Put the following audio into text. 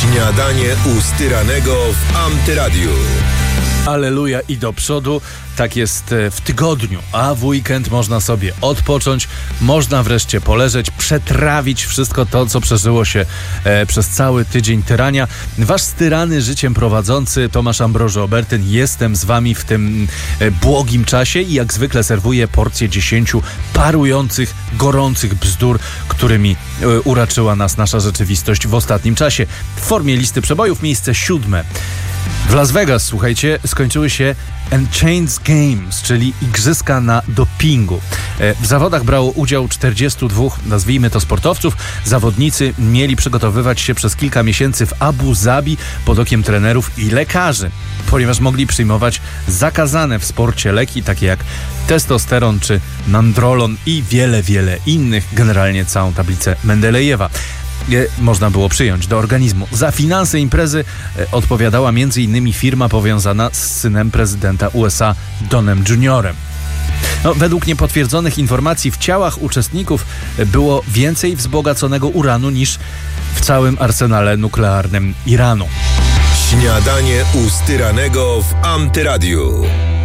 Śniadanie u Styranego w Antyradiu. Alleluja i do przodu. Tak jest w tygodniu, a w weekend można sobie odpocząć, można wreszcie poleżeć, przetrawić wszystko to, co przeżyło się przez cały tydzień tyrania. Wasz styrany życiem prowadzący Tomasz Ambroży-Obertyn. Jestem z wami w tym błogim czasie i jak zwykle serwuję porcję 10 parujących, gorących bzdur, którymi uraczyła nas nasza rzeczywistość w ostatnim czasie. W formie listy przebojów miejsce 7. W Las Vegas, słuchajcie, skończyły się Enchained Games, czyli igrzyska na dopingu. W zawodach brało udział 42, nazwijmy to sportowców. Zawodnicy mieli przygotowywać się przez kilka miesięcy w Abu Zabi pod okiem trenerów i lekarzy, ponieważ mogli przyjmować zakazane w sporcie leki, takie jak testosteron czy nandrolon i wiele innych, generalnie całą tablicę Mendelejewa można było przyjąć do organizmu. Za finanse imprezy odpowiadała m.in. firma powiązana z synem prezydenta USA Donem Jr. Według niepotwierdzonych informacji w ciałach uczestników było więcej wzbogaconego uranu niż w całym arsenale nuklearnym Iranu. Śniadanie u Styranego w Antyradiu.